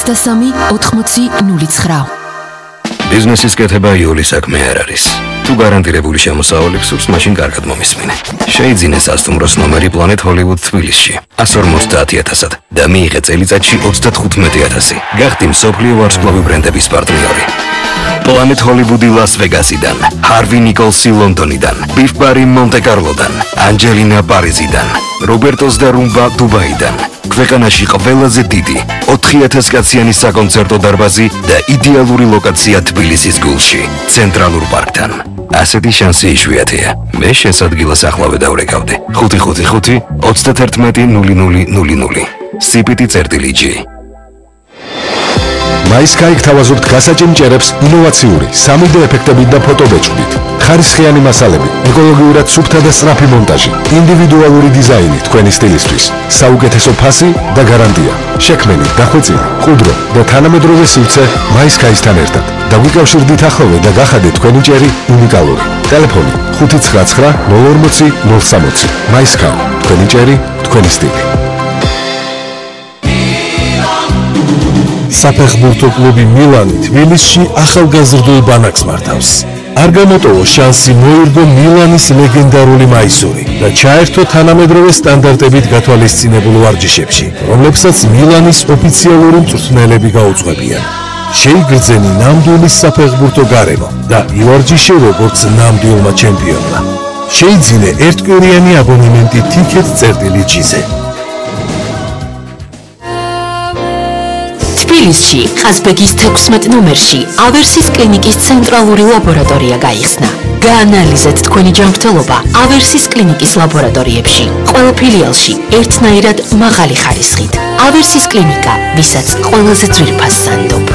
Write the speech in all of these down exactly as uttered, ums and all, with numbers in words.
ოცდასამი ოთხმოცი ნული ცხრა. ბიზნესის კეთება იული საქმე არ არის. თუ გარანტირებული შემოსავალი გსურს, მაშინ კარგად მომისმინე. შეიძინე სასტუმროს ნომერი Planet Hollywood თბილისში εκατს ორმოცდაათი ათასად და მიიღე წელიწადში ოცდათხუთმეტი ათასი. გახდი მსოფლიო ვარსკვლავი ბრენდების პარტნიორი. Planet Hollywood Las Vegasიდან, Harvey Nicholsi ლონდონიდან, Biff Barry მონტე-კარლოდან, Angelina პარიზიდან, Robertos da Rumba დუბაიდან. ქვეყანაში ყველაზე დიდი ოთხი ათას კაციანი საკონცერტო დარბაზი და იდეალური ლოკაცია თბილისის გულში, ცენტრალურ პარკთან. ასეთი შანსი იშვიათია. მე შენს ადგილას ახლავე დავრეკავდი. ხუთი ხუთი ხუთი ოცდაათი ნული ნული ნული ნული. სიპიტი წერტილი ჯი. MySky გთავაზობთ გასაჭიმჭერებს ინოვაციური სამი დე ეფექტებით და ფოტობეჭდით. ხარისხიანი მასალები, ეკოლოგიურად სუფთა და სწრაფი მონტაჟი, ინდივიდუალური დიზაინი თქვენი სტილისთვის, საუკეთესო ფასი და გარანტია. შექმენი, დახვეწილი, ყუდრო და თანამედროვე სივრცე MySky-სთან ერთად. დაგვიკავშირდით ახლოვე და გახადეთ თქვენი ჭერი უნიკალური. ტელეფონი ხუთი ცხრა ცხრა ნული ორმოცი ნული სამოცი. MySky, თქვენი ჭერი, თქვენი სტილი. საფეხბურთო კლუბი მილანი თბილისში ახალგაზრდულ ბანაკს მართავს. არ გამოტოვო შანსი მოირგო მილანის ლეგენდარული მაისური და ჩაერთო თანამედროვე სტანდარტებით გათვალისწინებულ ვარჯიშებში, რომლებსაც მილანის ოფიციალური მწვრთნელები გაუძღვებიან. შეიგრძენი ნამდვილი საფეხბურთო გარემო და ივარჯიშე როგორც ნამდვილმა ჩემპიონმა. შეიძინე ერთკვირიანი აბონემენტი ტიკეტ წერტილი ჯიზე. თბილისში, ყაზბეგის თექვსმეტ ნომერში, ავერსის კლინიკის ცენტრალური ლაბორატორია გაიხსნა. გაანალიზეთ თქვენი ჯანმრთელობა ავერსის კლინიკის ლაბორატორიებში. ყველა ფილიალში ერთნაირად მაღალი ხარისხით. ავერსის კლინიკა, ვისაც ყველაზე ძვირფას სანდობ.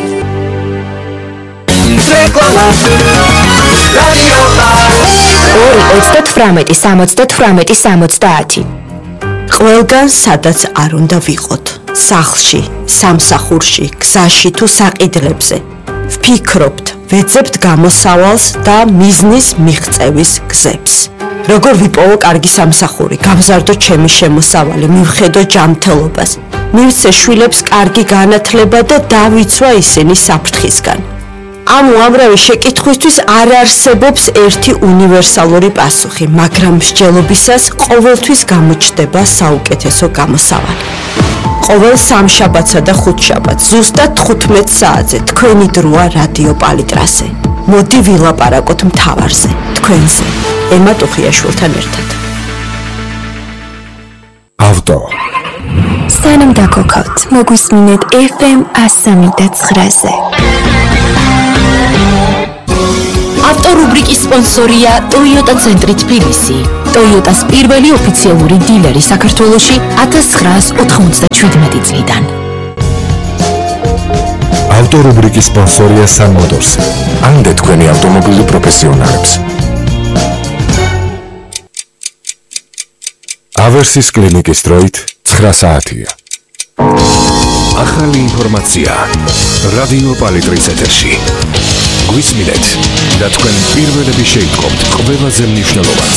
ორი ოცდათვრამეტი სამოცდათვრამეტი სამოცდაათი. ყველგან სადაც არ უნდა ვიყოთ. სახლში, სამსახურში, გზაში თუ საყიდლებზე. ვფიქრობთ, ვეძებთ გამოსავალს და მიზნის მიღწევის გზებს. როგორ ვიპოვო კარგი სამსახური, გავზარდო ჩემი შემოსავალი, მივხედო ჯანმრთელობას, მივცე შვილებს კარგი განათლება და დავიცვა ისინი საფრთხისგან. ამ უამრავი შეკითხვისთვის არ არსებობს ერთი უნივერსალური პასუხი, მაგრამ მსჯელობისას ყოველთვის გამოჩნდება საუკეთესო გამოსავალი. ყოველ სამშაბათსა და ხუთშაბათს ზუსტად თხუთმეტ საათზე თქვენი დროა რადიო პალიტრასე. მოდი ვილაპარაკოთ მთავარზე, თქვენზე, ემა ტუხიაშვილთან ერთად. ავტო. სანამ დაგოქავთ, მოგვისმინეთ ეფ ემ ასამი და ცხრაზე. ავტორუბრიკის სპონსორია Toyota ცენტრი თბილისი. Toyota-ს პირველი ოფიციალური დილერი საქართველოში ათას ცხრაას ოთხმოცდაშვიდმეტი წლიდან. ავტორუბრიკის სპონსორია Sun Motors. ამდე თქვენი ავტომობილი პროფესიონალებს. ავერსის კლინიკის დროით ცხრა საათია. ახალი ინფორმაცია რადიო პალიტრის ეთერში. გვისმინეთ და თქვენ პირველები შეიტყობთ ყველაზე მნიშვნელოვანს.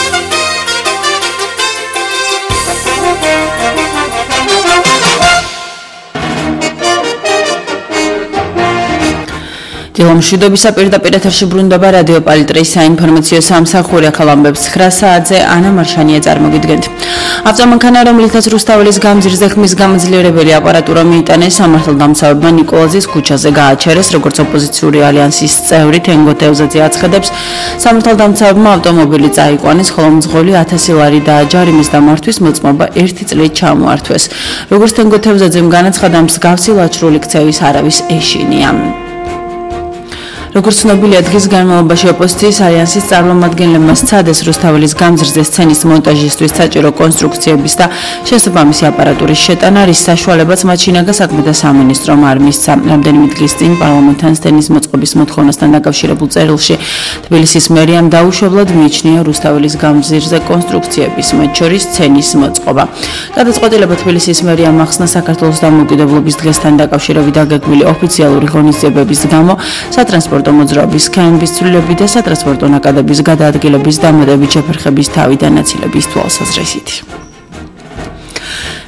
დილომშვიდობისა პირდაპირ ეთერში ბრუნდება რადიო პალიტრის საინფორმაციო სამსახური ახალ ამბებს ცხრა საათზე ანა მარშანია წარმოგიდგენთ. ავტომანქანა, რომლითაც რუსთაველის გამზირზე ხმის გამოძლიერებელი აპარატურა მიიტანეს, სამართალდამცავებმა ნიკოლაძის ქუჩაზე გააჩერეს, როგორც ოპოზიციური ალიანსის წევრი თენგო თევზაძე აცხადებს, სამართალდამცავებმა ავტომობილი წაიყვანეს, ხოლო მძღოლი ათასი ლარი და ჯარიმის დამართვის მოწმობა ერთი წლით ჩამოართვეს. როგორც თენგო თევზაძემ განაცხადა, მსგავსი ლაჩრული ქცევის არავის ეშინია. როგორც ცნობილია, დღის განმავლობაში ოპოზიციის ალიანსის წარმომადგენლებმა სცადეს რუსთაველის გამზირზე სცენის მონტაჟისთვის საჭირო კონსტრუქციების და შესაბამისი აპარატურის შეტანა, რის საშუალებაც მათ შინაგან საქმეთა სამინისტრომ არ მისცა. რამდენიმე დღის წინ პარლამენტთან სცენის მოწყობის მოთხოვნასთან დაკავშირებულ წერილში თბილისის მერიამ დაუშვებლად მიიჩნია რუსთაველის გამზირზე კონსტრუქციების, მათ შორის სცენის მოწყობა. გადაწყვეტილება თბილისის მერიამ ახსნა საქართველოს დამოუკიდებლობის დღესთან დაკავშირებით დაგეგმილი ოფიციალური ღონისძიებების გამო სატრანსპორტო მოძრაობის სქემების ცვლილების და სატრანსპორტო ნაკადების გადაადგილების დამატებით შეფერხების თავიდან აცილების თვალსაზრისით.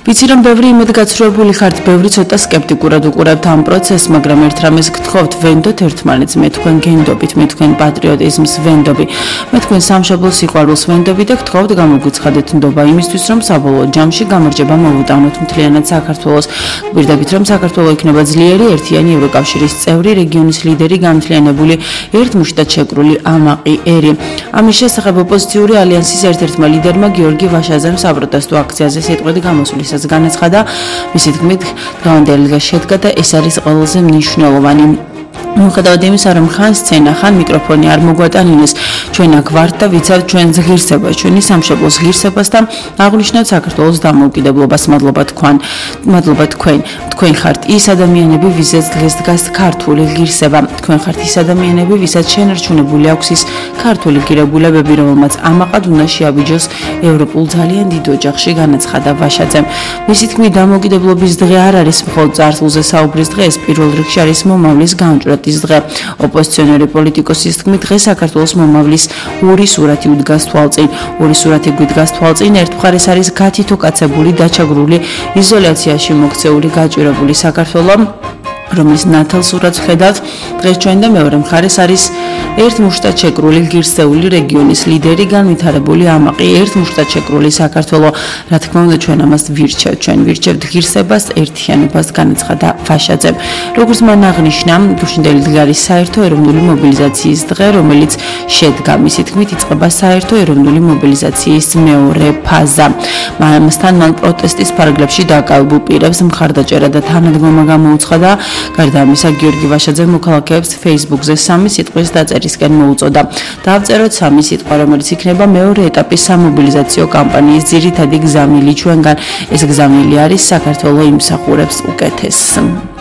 ვიცი რომ ბევრი იმედგაცრუებული ხართ, ბევრი ცოტა სკეპტიკურად უყურებთ ამ პროცესს, მაგრამ ერთ რამეს გთხოვთ, ვენდოთ ერთმანეთს, მე თქვენ გენდობით, მე თქვენ პატრიოტიზმს ვენდობი, მე თქვენ სამშობლოს სიყვარულს ვენდობი და გთხოვთ გამოგვიცხადეთ ნდობა იმისთვის, რომ საბოლოო ჯამში გამარჯვება მოვუტანოთ მთლიანად საქართველოს. გვირდებით რომ საქართველო იქნება ძლიერი, ერთიანი ევროკავშირის წევრი, რეგიონის ლიდერი, განთლიანებული, ერთ მუშტად შეკრული ამაყი ერი. ამის შესახებ ოპოზიციური ალიანსის ერთ-ერთმა ლიდერმა გიორგი ვაშაძემ საპროტესტო აქციაზე სიტყვით გამოსვლისას განაცხადა, მისი თქმით, დღევანდელი შედგა და ეს არის ყველაზე მნიშვნელოვანი. მიუხედავად იმისა, რომ ხან სცენა, ხან მიკროფონი არ მოგვატანინეს, ჩვენ აქ ვართ და ვიცავთ ჩვენს ღირსებას, ჩვენი სამშობლოს ღირსებას და აღვნიშნავთ საქართველოს დამოუკიდებლობას. მადლობა თქვენ, მადლობა თქვენ. თქვენ ხართ ის ადამიანები, ვისაც დღეს დგას ქართული ღირსება. თქვენ ხართ ის ადამიანები, ვისაც შენარჩუნებული აქვს ის ქართული ღირებულებები, რომელმაც ამაყად უნდა შეაბიჯოს ევროპულ ძალიან დიდ ოჯახში, განაცხადა ვაშაძემ. მისი თქმით, დამოუკიდებლობის დღე არ არის მხოლოდ წარსულზე საუბრის დღე, ეს პირველ რიგში არის მომავლის გამჭვირვალე დღე. ოპოზიციონერი პოლიტიკოსის თქმით, დღეს საქართველოს მომავლის ორი სურათი უდგას თვალწინ. ორი სურათი გვიდგას თვალწინ, ერთ მხარეს არის გათითო-კაცებული, დაჩაგრული, იზოლაციაში მოქცეული, გაჭირებული საქართველო, რომლის ნათელ სურათს ხედავთ დღეს ჩვენ და მეორე მხარეს არის ერთ მუშტად შეკრული ღირსეული რეგიონის ლიდერი, განვითარებული ამაყი, ერთ მუშტად შეკრული საქართველო. რა თქმა უნდა, ჩვენ ამას ვირჩევთ, ჩვენ ვირჩევთ ღირსებას, ერთიანობას, განაცხადა ვაშაძემ. როგორც მან აღნიშნა, გუშინდელი დღე არის საერთო ეროვნული მობილიზაციის დღე, რომელიც შედგა, მისი თქმით, იწყება საერთო ეროვნული მობილიზაციის მეორე ფაზა. ამასთან მან პროტესტის ფარგლებში დაკავებულ პირებს მხარდაჭერა და თანადგომა გამოუცხადა. გარდა ამისა, გიორგი ვაშაძემ მოქალაქეებს Facebook-ზე სამი სიტყვის დაწერისკენ მოუწოდა. დავწეროთ სამი სიტყვა, რომელიც იქნება მეორე ეტაპის სამობილიზაციო კამპანიის ძირითადი გზამილი ჩვენგან. ეს გზამილი არის საქართველო იმსახურებს უკეთესს.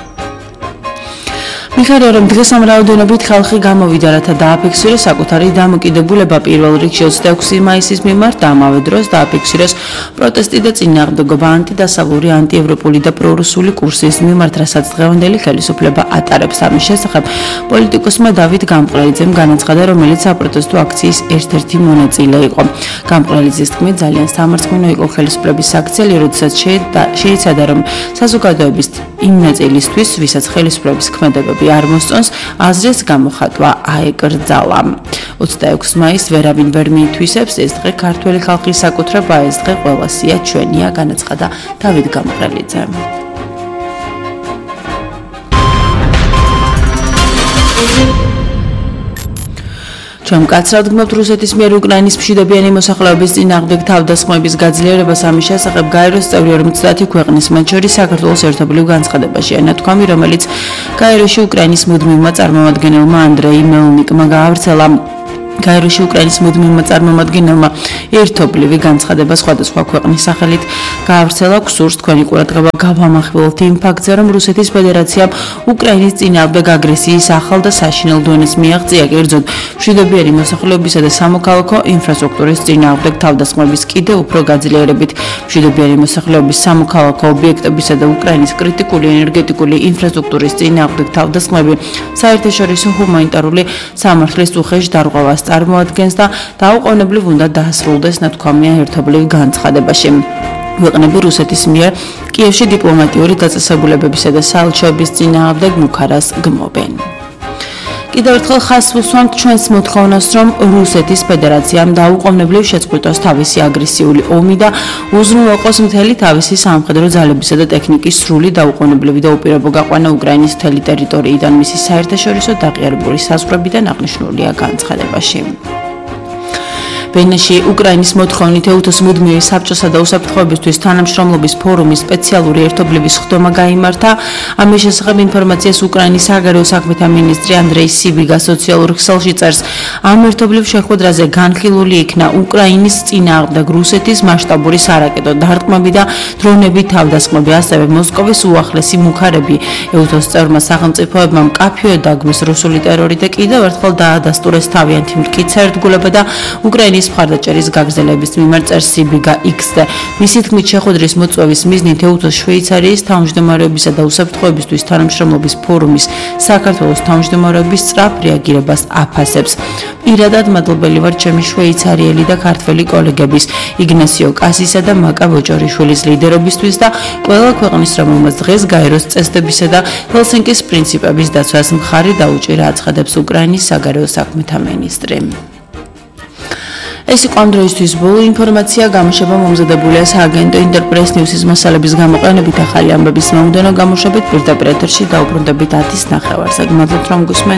მიხარია რომ დღეს ამ რაოდენობით ხალხი გამოვიდა, რათა დააფიქსიროს საკუთარი დამოკიდებულება პირველ რიგში ოცდაექვსი მაისის მიმართ და ამავე დროს დააფიქსიროს პროტესტი და წინააღმდეგობა ანტიდასავლური, ანტიევროპული და პრორუსული კურსის მიმართ, რასაც დღევანდელი ხელისუფლება ატარებს. ამის შესახებ პოლიტიკოსმა დავით გამყრელიძემ განაცხადა, რომელიც საპროტესტო აქციის ერთ-ერთი მონაწილე იყო. გამყრელიძის თქმით, ძალიან სამარცხვინო იყო ხელისუფლების აქცია, როდესაც შეიცადა, რომ საზოგადოების იმ ნაწილისთვის, ვისაც ხელისუფლების ქმედებები არ მოსწონს, აზრის გამოხატვა აეკრძალა. ოცდაექვსი მაისს ვერავინ ვერ მიითვისებს, ეს დღე ქართველი ხალხის საკუთრებაა, ეს დღე ყველასია ჩვენია, განაცხადა დავით გამყრელიძე. ჩვენ მკაცრავად გმობთ რუსეთის მიერ უკრაინის მშვიდობიანი მოსახლეობის წინააღმდეგ თავდასხმების გაძლიერებას. ამის შესახებ გაეროს წევრი ორმოცდაათი ქვეყნის, მათ შორის საქართველოს ერთობლივ განცხადებაშია ნათქვამი, რომელიც გაეროში უკრაინის მუდმივმა წარმომადგენელმა ანდრეი მელნიკმა გაავრცელა. გაეროში უკრაინის მუდმივმა წარმომადგენელმა ერთობლივი განცხადება სხვადასხვა ქვეყნის სახელით გაავრცელა. გსურს თქვენი ყურადღება გავამახვილოთ იმ ფაქტზე, რომ რუსეთის ფედერაციამ უკრაინის წინააღმდეგ აგრესიის ახალ და საშინელ დონეს მიაღწია, კერძოდ მშვიდობიანი მოსახლეობისა და სამოქალაქო ინფრასტრუქტურის წინააღმდეგ თავდასხმების კიდევ უფრო გაძლიერებით. მშვიდობიანი მოსახლეობის, სამოქალაქო ობიექტებისა და უკრაინის კრიტიკული ენერგეტიკული ინფრასტრუქტურის წინააღმდეგ თავდასხმები საერთაშორისო ჰუმანიტარული სამართლის უხეშ დარღვევას წარმოადგენს და დაუყოვნებლივ უნდა დაასრულდეს, ნათქვამია ერთობლივ განცხადებაში. ქვეყნები რუსეთის მიერ კიევში დიპლომატიური დაწესებულებებისა და საელჩოების წინააღმდეგ მუქარას გმობენ. კიდევ ერთხელ ხაზს ვუსვამთ ჩვენს მოთხოვნას, რომ რუსეთის ფედერაციამ დაუყოვნებლივ შეწყვიტოს თავისი აგრესიული ომი და უზრუნველყოს მთელი თავისი სამხედრო ძალებისა და ტექნიკის სრული დაუყოვნებლივი და უპირობო გაყვანა უკრაინის მთელი ტერიტორიიდან, მისი საერთაშორისო დაღიარებული საზღვრებიდან აღნიშნულია განცხადებაში. ვენაში უკრაინის მოთხოვნით ეუთოს მუდმივი საბჭოსა და უსაფრთხოებისთვის თანამშრომლობის ფორუმის სპეციალური ერთობლივი სხდომა გაიმართა. ამის შესახებ ინფორმაციას უკრაინის საგარეო საქმეთა მინისტრი ანდრეი სიბიგა სოციალურ ქსელში წერს. ამ ერთობლივ შეხვედრაზე განხილული იქნა უკრაინის წინააღმდეგ რუსეთის მასშტაბური სარაკეტო დარტყმები და დრონებით თავდასხმები, ასევე მოსკოვის უახლესი მუხარები. ეუთოს წევრმა სახელმწიფოებმა მკაფიოდ დაგმეს რუსული ტერორი და კიდევ ერთხელ დაადასტურეს თავიანთი მტკიცე ერთგულება და უკრაინის უკრაინის მხარდაჭერის გაგრძელების მიმართ წერს სიბიგა იქსზე. მისი თქმით, შეხვედრის მოწვევის მიზნით ეუთოს შვეიცარიის თავმჯდომარეობისა და უსაფრთხოებისთვის თანამშრომლობის ფორუმის საქართველოს თავმჯდომარეობის სწრაფ რეაგირებას აფასებს. პირადად მადლობელი ვარ ჩემი შვეიცარიელი და ქართველი კოლეგების იგნასიო კასისა და მაკა ბოჭორიშვილის ლიდერობისთვის და ყველა ქვეყნის, რომელმაც დღეს გაეროს წესდებისა და ჰელსინკის პრინციპების დაცვას მხარი დაუჭირა, აცხადებს უკრაინის საგარეო საქმეთა მინისტრი. ეს იყო ამ დროისთვის ბოლო ინფორმაცია. გამოშვება მომზადებულია სააგენტო ინტერპრეს ნიუსის მასალების გამოყენებით. ახალი ამბების მომდევნო გამოშვებით პირდაპირ ეთერში დაუბრუნდებით ათის ნახევარს. გმადლობთ რომ გусმენთ.